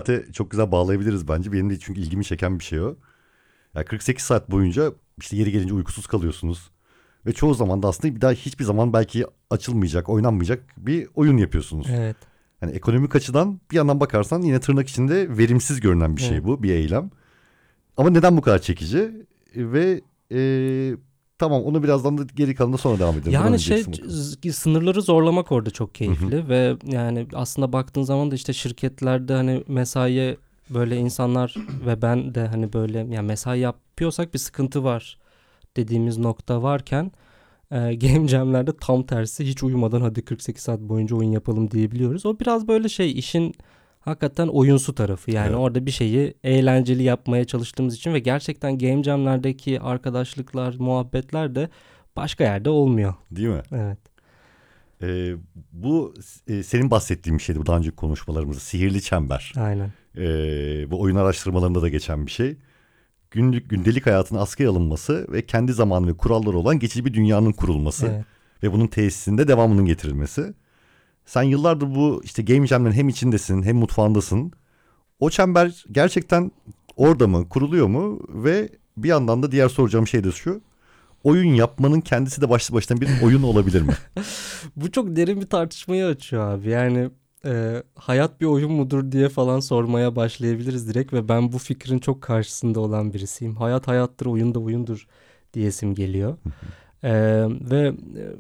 saate çok güzel bağlayabiliriz bence. Benim de çünkü ilgimi çeken bir şey o. Yani 48 saat boyunca işte yeri gelince uykusuz kalıyorsunuz. Ve çoğu zaman da aslında bir daha hiçbir zaman belki açılmayacak, oynanmayacak bir oyun yapıyorsunuz. Evet. Hani ekonomik açıdan bir yandan bakarsan yine tırnak içinde verimsiz görünen bir Evet. şey bu, bir eylem. Ama neden bu kadar çekici? Ve tamam, onu birazdan da geri kalanında sonra devam edelim. Buna ne Yani diyeceksin bakalım? sınırları zorlamak orada çok Hı hı. keyifli ve yani aslında baktığın zaman da işte şirketlerde hani mesaiye böyle insanlar ve ben de hani böyle yani mesai yapıyorsak bir sıkıntı var dediğimiz nokta varken game jamlerde tam tersi hiç uyumadan hadi 48 saat boyunca oyun yapalım diyebiliyoruz. O biraz böyle şey işin hakikaten oyunsu tarafı. Yani Evet, orada bir şeyi eğlenceli yapmaya çalıştığımız için ve gerçekten game jamlerdeki arkadaşlıklar, muhabbetler de başka yerde olmuyor. değil mi? Evet. E, Bu senin bahsettiğin bir şeydi bu daha önceki konuşmalarımızda. Sihirli çember. Aynen. Bu oyun araştırmalarında da geçen bir şey. Gündelik hayatın askıya alınması ve kendi zamanı ve kuralları olan geçici bir dünyanın kurulması Evet. ve bunun tesisinde devamının getirilmesi. Sen yıllardır bu işte game jam'lerin hem içindesin hem mutfağındasın. O çember gerçekten orada mı, kuruluyor mu? Ve bir yandan da diğer soracağım şey de şu. Oyun yapmanın kendisi de başlı başına bir oyun olabilir mi? Bu çok derin bir tartışmayı açıyor abi. Yani hayat bir oyun mudur diye falan sormaya başlayabiliriz direkt ve ben bu fikrin çok karşısında olan birisiyim. Hayat hayattır, oyun da oyundur diyesim geliyor. E, ve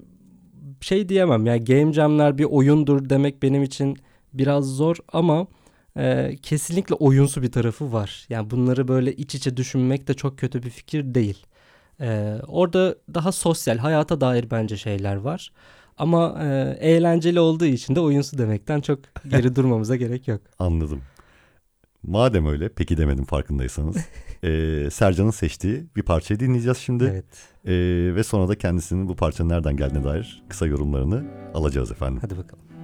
şey diyemem yani game jamler bir oyundur demek benim için biraz zor ama kesinlikle oyunsu bir tarafı var. Yani bunları böyle iç içe düşünmek de çok kötü bir fikir değil. Orada daha sosyal, hayata dair bence şeyler var. Ama eğlenceli olduğu için de oyunsu demekten çok geri durmamıza gerek yok. Anladım. Madem öyle, peki demedim farkındaysanız. Sercan'ın seçtiği bir parçayı dinleyeceğiz şimdi. Evet, Ve sonra da kendisinin bu parçanın nereden geldiğine dair kısa yorumlarını alacağız efendim. hadi bakalım.